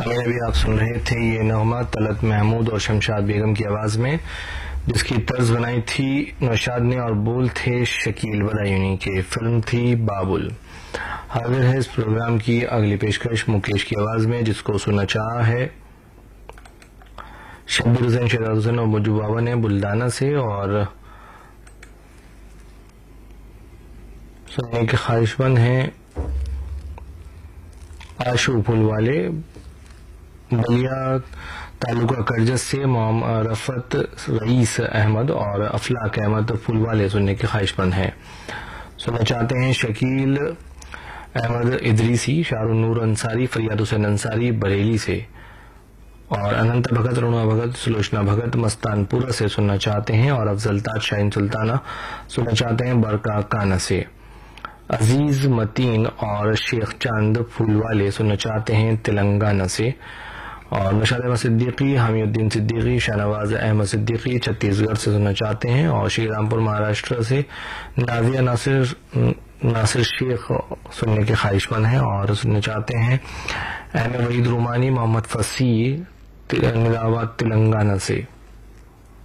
سامعین ابھی آپ سن رہے تھے یہ نغمہ طلعت محمود اور شمشاد بیگم کی آواز میں، جس کی طرز بنائی تھی نوشاد نے اور بول تھے شکیل بدایونی کے، فلم تھی بابل۔ حاضر ہے اس پروگرام کی اگلی پیشکش مکیش کی آواز میں، جس کو سننا چاہا ہے شبیر حسین، شہزاد حسین اور مجو بابا نے بلدانہ سے، اور سننے کے خواہش مند ہیں آشو پھول والے بلیا تعلقہ کرجس سے، رفت رئیس احمد اور افلاق احمد پھول والے سننے کے خواہش مند ہیں۔ سننا چاہتے ہیں شکیل احمد ادریسی، شاہ النور انصاری، فریاد حسین انصاری بریلی سے، اور اننتا بھگت، رونوا بھگت، سلوچنا بھگت مستان پورہ سے سننا چاہتے ہیں، اور افضل تاج شاہین سلطانہ سننا چاہتے ہیں برکا کانا سے۔ عزیز متین اور شیخ چاند پھول والے سننا چاہتے ہیں تلنگانہ سے، اور نشاد احمد صدیقی، حامی الدین صدیقی، شاہنواز احمد صدیقی چھتیس گڑھ سے سننا چاہتے ہیں، اور شری رامپور مہاراشٹر سے نازیہ ناصر شیخ سننے کے خواہش مند ہیں، اور سننا چاہتے ہیں احمد وحید رومانی، محمد فصیح نظام آباد تلنگانہ سے۔